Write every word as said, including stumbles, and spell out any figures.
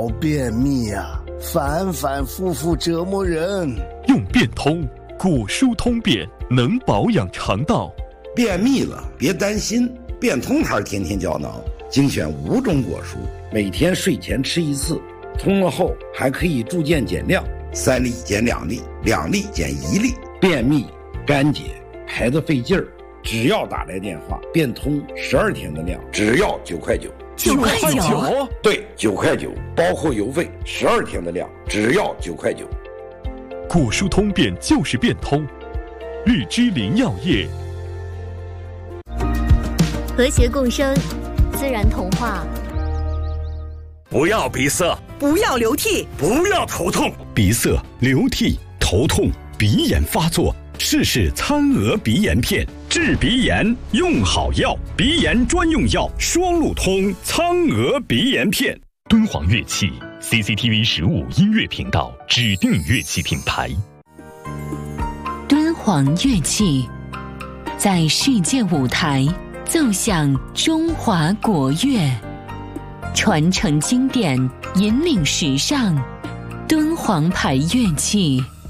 老便秘呀、啊，反反复复折磨人。 用便通，果蔬通便，能保养肠道。 便秘了别担心，便通牌天天胶囊精选五种果蔬，每天睡前吃一次，通了后还可以逐渐减量，三粒减两粒，两粒减一粒。便秘、干结、排得费劲儿，只要打来电话，便通十二天的量，只要九块九。 九块九？ 对，九块九，包括邮费，十二天的量，只要九块九。 果蔬通便就是便通，日之林药业。 和谐共生，自然童话。 不要鼻塞， 不要流涕， 不要头痛。 鼻塞、流涕、头痛、鼻炎发作，试试餐鹅鼻炎片，治鼻炎用好药，鼻炎专用药双路通苍鹅鼻炎片。 敦煌乐器 C C T V 十五音乐频道指定乐器品牌。 敦煌乐器在世界舞台奏响中华国乐，传承经典，引领时尚。敦煌牌乐器。